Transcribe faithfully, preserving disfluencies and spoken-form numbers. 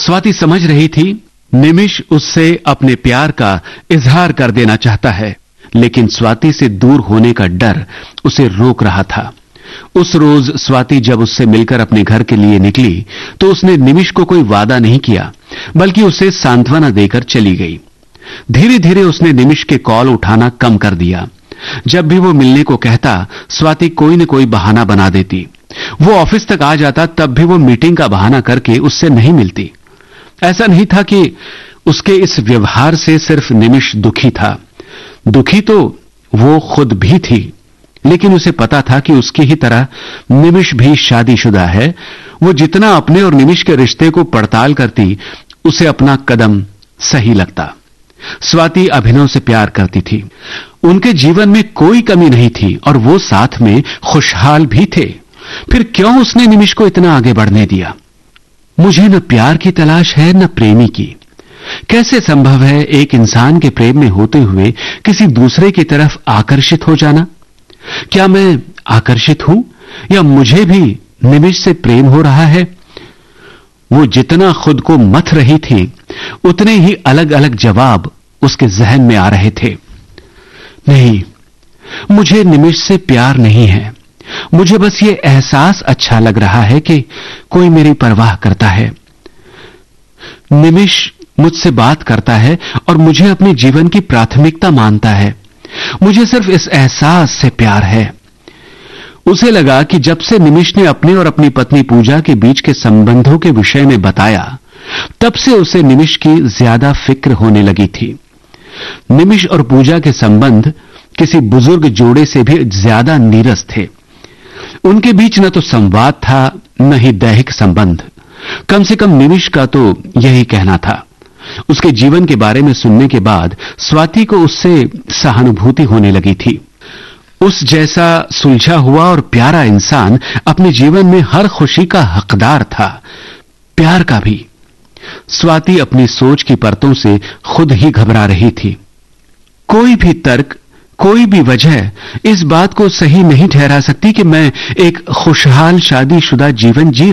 स्वाति समझ रही थी निमिष उससे अपने प्यार का इजहार कर देना चाहता है, लेकिन स्वाति से दूर होने का डर उसे रोक रहा था। उस रोज स्वाति जब उससे मिलकर अपने घर के लिए निकली तो उसने निमिष को कोई वादा नहीं किया, बल्कि उसे सांत्वना देकर चली गई। धीरे धीरे उसने निमिष के कॉल उठाना कम कर दिया। जब भी वो मिलने को कहता, स्वाति कोई न कोई बहाना बना देती। वो ऑफिस तक आ जाता तब भी वो मीटिंग का बहाना करके उससे नहीं मिलती। ऐसा नहीं था कि उसके इस व्यवहार से सिर्फ निमिष दुखी था, दुखी तो वो खुद भी थी, लेकिन उसे पता था कि उसकी ही तरह निमिष भी शादीशुदा है। वो जितना अपने और निमिष के रिश्ते को पड़ताल करती, उसे अपना कदम सही लगता। स्वाति अभिनव से प्यार करती थी, उनके जीवन में कोई कमी नहीं थी और वो साथ में खुशहाल भी थे। फिर क्यों उसने निमिष को इतना आगे बढ़ने दिया? मुझे न प्यार की तलाश है न प्रेमी की। कैसे संभव है एक इंसान के प्रेम में होते हुए किसी दूसरे की तरफ आकर्षित हो जाना? क्या मैं आकर्षित हूं या मुझे भी निमिष से प्रेम हो रहा है? वो जितना खुद को मथ रही थी, उतने ही अलग अलग जवाब उसके जहन में आ रहे थे। नहीं, मुझे निमिष से प्यार नहीं है। मुझे बस ये एहसास अच्छा लग रहा है कि कोई मेरी परवाह करता है। निमिष मुझसे बात करता है और मुझे अपने जीवन की प्राथमिकता मानता है। मुझे सिर्फ इस एहसास से प्यार है। उसे लगा कि जब से निमिष ने अपने और अपनी पत्नी पूजा के बीच के संबंधों के विषय में बताया, तब से उसे निमिष की ज्यादा फिक्र होने लगी थी। निमिष और पूजा के संबंध किसी बुजुर्ग जोड़े से भी ज्यादा नीरस थे। उनके बीच न तो संवाद था, न ही दैहिक संबंध। कम से कम निमिष का तो यही कहना था। उसके जीवन के बारे में सुनने के बाद स्वाति को उससे सहानुभूति होने लगी थी। उस जैसा सुलझा हुआ और प्यारा इंसान अपने जीवन में हर खुशी का हकदार था, प्यार का भी। स्वाति अपनी सोच की परतों से खुद ही घबरा रही थी। कोई भी तर्क, कोई भी वजह इस बात को सही नहीं ठहरा सकती कि मैं एक खुशहाल शादीशुदा जीवन जी